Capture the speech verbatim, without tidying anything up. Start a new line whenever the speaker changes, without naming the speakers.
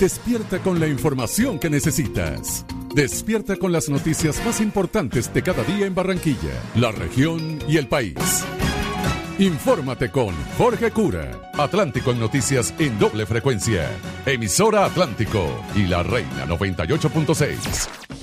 Despierta con la información que necesitas. Despierta con las noticias más importantes de cada día en Barranquilla, la región y el país. Infórmate con Jorge Cura. Atlántico en noticias en doble frecuencia. Emisora Atlántico y La Reina noventa y ocho punto seis.